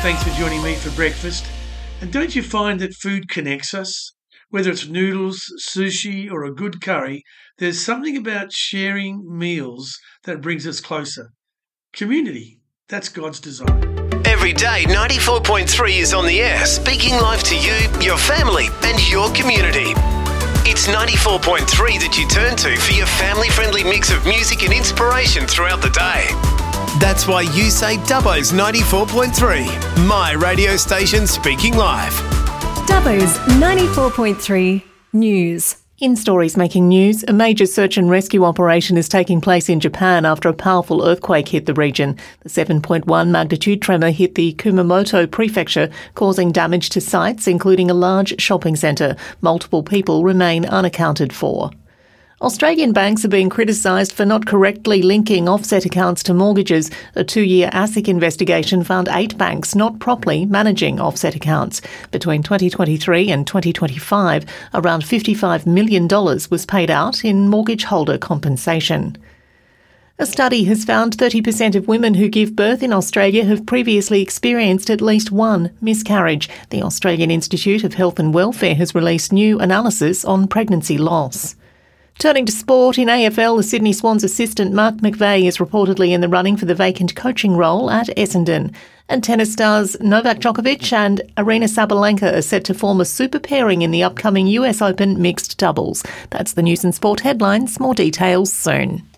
Thanks for joining me for breakfast. And don't you find that food connects us? Whether it's noodles, sushi, or a good curry, there's something about sharing meals that brings us closer. Community, that's God's design. Every day, 94.3 is on the air, speaking live to you, your family, and your community. It's 94.3 that you turn to for your family-friendly mix of music and inspiration throughout the day. That's why you say Dubbo's 94.3, my radio station speaking live. Dubbo's 94.3 News. In stories making news, a major search and rescue operation is taking place in Japan after a powerful earthquake hit the region. The 7.1 magnitude tremor hit the Kumamoto prefecture, causing damage to sites, including a large shopping centre. Multiple people remain unaccounted for. Australian banks are being criticised for not correctly linking offset accounts to mortgages. A 2-year ASIC investigation found 8 banks not properly managing offset accounts. Between 2023 and 2025, around $55 million was paid out in mortgage holder compensation. A study has found 30% of women who give birth in Australia have previously experienced at least one miscarriage. The Australian Institute of Health and Welfare has released new analysis on pregnancy loss. Turning to sport, in AFL, the Sydney Swans assistant Mark McVeigh is reportedly in the running for the vacant coaching role at Essendon. And tennis stars Novak Djokovic and Aryna Sabalenka are set to form a super pairing in the upcoming US Open mixed doubles. That's the news and sport headlines. More details soon.